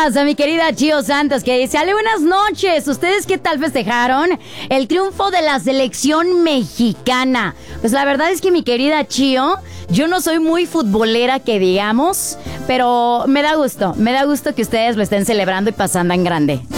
Gracias a mi querida Chio Santos, que dice: Ale, buenas noches. ¿Ustedes qué tal festejaron el triunfo de la selección mexicana? Pues la verdad es que, mi querida Chio, yo no soy muy futbolera, que digamos, pero me da gusto que ustedes lo estén celebrando y pasando en grande.